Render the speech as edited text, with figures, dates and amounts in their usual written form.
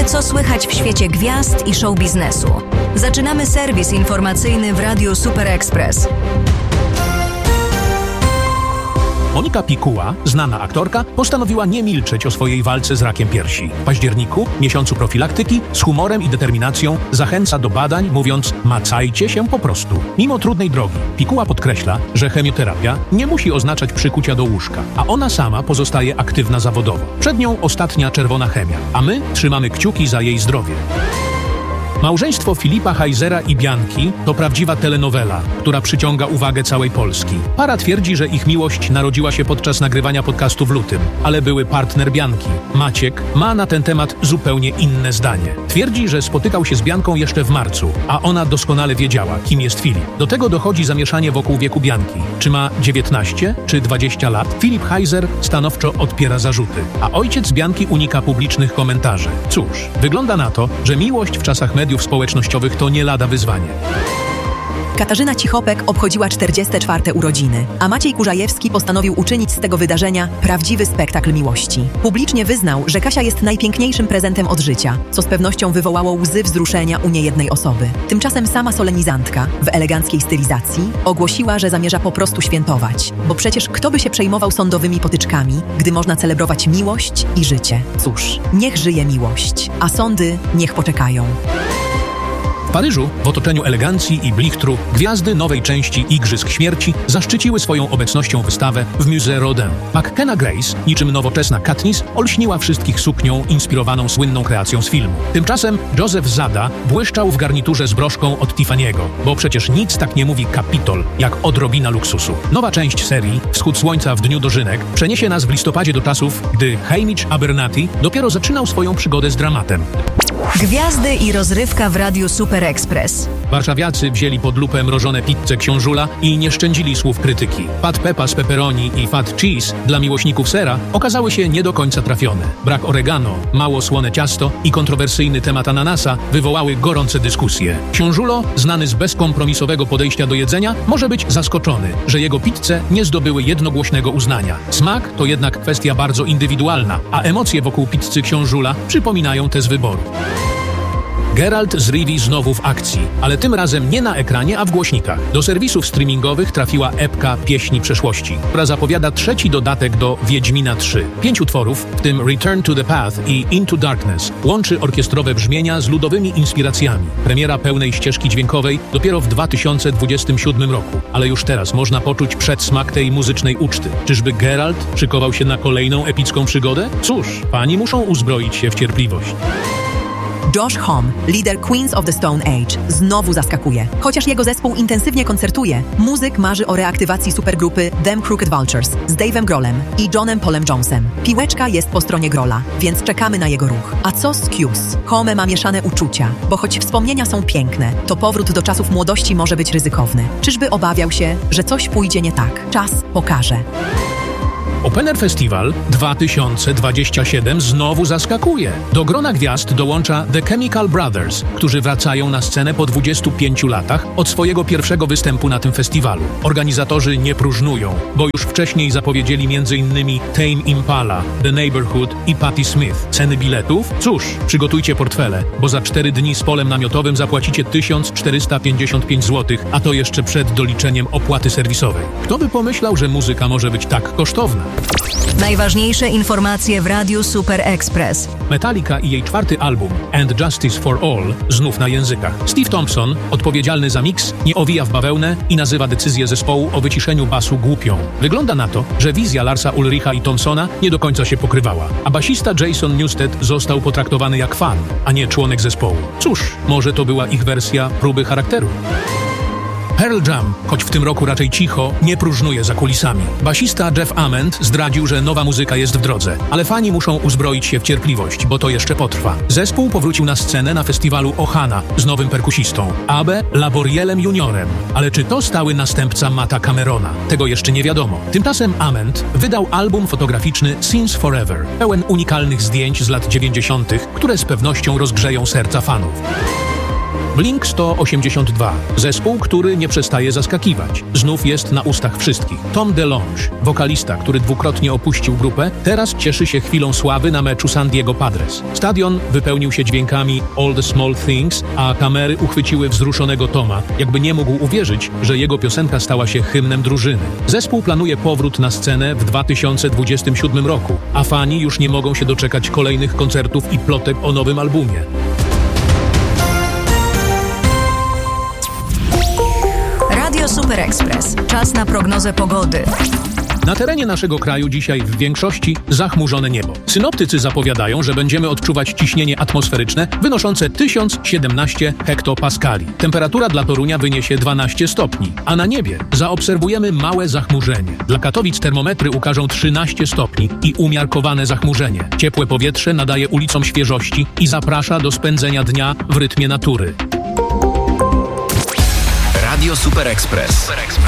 wiemy, co słychać w świecie gwiazd i show biznesu. Zaczynamy serwis informacyjny w Radiu Super Express. Monika Pikuła, znana aktorka, postanowiła nie milczeć o swojej walce z rakiem piersi. W październiku, miesiącu profilaktyki, z humorem i determinacją zachęca do badań, mówiąc: macajcie się po prostu. Mimo trudnej drogi, Pikuła podkreśla, że chemioterapia nie musi oznaczać przykucia do łóżka, a ona sama pozostaje aktywna zawodowo. Przed nią ostatnia czerwona chemia, a my trzymamy kciuki za jej zdrowie. Małżeństwo Filipa Heisera i Bianki to prawdziwa telenowela, która przyciąga uwagę całej Polski. Para twierdzi, że ich miłość narodziła się podczas nagrywania podcastu w lutym, ale były partner Bianki, Maciek, ma na ten temat zupełnie inne zdanie. Twierdzi, że spotykał się z Bianką jeszcze w marcu, a ona doskonale wiedziała, kim jest Filip. Do tego dochodzi zamieszanie wokół wieku Bianki. Czy ma 19 czy 20 lat? Filip Heiser stanowczo odpiera zarzuty, a ojciec Bianki unika publicznych komentarzy. Cóż, wygląda na to, że miłość w czasach mediów społecznościowych to nie lada wyzwanie. Katarzyna Cichopek obchodziła 44. urodziny, a Maciej Kurzajewski postanowił uczynić z tego wydarzenia prawdziwy spektakl miłości. Publicznie wyznał, że Kasia jest najpiękniejszym prezentem od życia, co z pewnością wywołało łzy wzruszenia u niejednej osoby. Tymczasem sama solenizantka, w eleganckiej stylizacji, ogłosiła, że zamierza po prostu świętować, bo przecież kto by się przejmował sądowymi potyczkami, gdy można celebrować miłość i życie. Cóż, niech żyje miłość, a sądy niech poczekają. W Paryżu, w otoczeniu elegancji i blichtru, gwiazdy nowej części Igrzysk Śmierci zaszczyciły swoją obecnością wystawę w Musée Rodin. McKenna Grace, niczym nowoczesna Katniss, olśniła wszystkich suknią inspirowaną słynną kreacją z filmu. Tymczasem Joseph Zada błyszczał w garniturze z broszką od Tiffany'ego, bo przecież nic tak nie mówi Kapitol, jak odrobina luksusu. Nowa część serii, Wschód Słońca w Dniu Dożynek, przeniesie nas w listopadzie do czasów, gdy Hamish Abernathy dopiero zaczynał swoją przygodę z dramatem. Gwiazdy i rozrywka w Radiu Super Express. Warszawiacy wzięli pod lupę mrożone pizze Książula i nie szczędzili słów krytyki. Fat Peppa z pepperoni i Fat Cheese dla miłośników sera okazały się nie do końca trafione. Brak oregano, mało słone ciasto i kontrowersyjny temat ananasa wywołały gorące dyskusje. Książulo, znany z bezkompromisowego podejścia do jedzenia, może być zaskoczony, że jego pizze nie zdobyły jednogłośnego uznania. Smak to jednak kwestia bardzo indywidualna, a emocje wokół pizzy Książula przypominają te z wyboru. Geralt z Rivii znowu w akcji, ale tym razem nie na ekranie, a w głośnikach. Do serwisów streamingowych trafiła epka Pieśni Przeszłości, która zapowiada trzeci dodatek do Wiedźmina 3. 5 utworów, w tym Return to the Path i Into Darkness, łączy orkiestrowe brzmienia z ludowymi inspiracjami. Premiera pełnej ścieżki dźwiękowej dopiero w 2027 roku, ale już teraz można poczuć przedsmak tej muzycznej uczty. Czyżby Geralt szykował się na kolejną epicką przygodę? Cóż, fani muszą uzbroić się w cierpliwość. Josh Homme, lider Queens of the Stone Age, znowu zaskakuje. Chociaż jego zespół intensywnie koncertuje, muzyk marzy o reaktywacji supergrupy Them Crooked Vultures z Dave'em Grohlem i Johnem Paulem Jonesem. Piłeczka jest po stronie Grohla, więc czekamy na jego ruch. A co z Cuse? Homme ma mieszane uczucia, bo choć wspomnienia są piękne, to powrót do czasów młodości może być ryzykowny. Czyżby obawiał się, że coś pójdzie nie tak? Czas pokaże. Open Air Festival 2027 znowu zaskakuje. Do grona gwiazd dołącza The Chemical Brothers, którzy wracają na scenę po 25 latach od swojego pierwszego występu na tym festiwalu. Organizatorzy nie próżnują, bo już wcześniej zapowiedzieli m.in. Tame Impala, The Neighborhood i Patti Smith. Ceny biletów? Cóż, przygotujcie portfele, bo za 4 dni z polem namiotowym zapłacicie 1455 zł, a to jeszcze przed doliczeniem opłaty serwisowej. Kto by pomyślał, że muzyka może być tak kosztowna? Najważniejsze informacje w Radiu Super Express. Metallica i jej 4. album And Justice for All znów na językach. Steve Thompson, odpowiedzialny za miks, nie owija w bawełnę i nazywa decyzję zespołu o wyciszeniu basu głupią. Wygląda na to, że wizja Larsa Ulricha i Thompsona nie do końca się pokrywała, a basista Jason Newsted został potraktowany jak fan, a nie członek zespołu. Cóż, może to była ich wersja próby charakteru. Pearl Jam, choć w tym roku raczej cicho, nie próżnuje za kulisami. Basista Jeff Ament zdradził, że nowa muzyka jest w drodze, ale fani muszą uzbroić się w cierpliwość, bo to jeszcze potrwa. Zespół powrócił na scenę na festiwalu Ohana z nowym perkusistą, Abe Laborielem Juniorem. Ale czy to stały następca Matta Camerona? Tego jeszcze nie wiadomo. Tymczasem Ament wydał album fotograficzny Since Forever, pełen unikalnych zdjęć z lat 90., które z pewnością rozgrzeją serca fanów. Blink 182. Zespół, który nie przestaje zaskakiwać. Znów jest na ustach wszystkich. Tom DeLonge, wokalista, który dwukrotnie opuścił grupę, teraz cieszy się chwilą sławy na meczu San Diego Padres. Stadion wypełnił się dźwiękami All the Small Things, a kamery uchwyciły wzruszonego Toma, jakby nie mógł uwierzyć, że jego piosenka stała się hymnem drużyny. Zespół planuje powrót na scenę w 2027 roku, a fani już nie mogą się doczekać kolejnych koncertów i plotek o nowym albumie. Radio Super Express. Czas na prognozę pogody. Na terenie naszego kraju dzisiaj w większości zachmurzone niebo. Synoptycy zapowiadają, że będziemy odczuwać ciśnienie atmosferyczne wynoszące 1017 hektopaskali. Temperatura dla Torunia wyniesie 12 stopni, a na niebie zaobserwujemy małe zachmurzenie. Dla Katowic termometry ukażą 13 stopni i umiarkowane zachmurzenie. Ciepłe powietrze nadaje ulicom świeżości i zaprasza do spędzenia dnia w rytmie natury. Radio Super Express.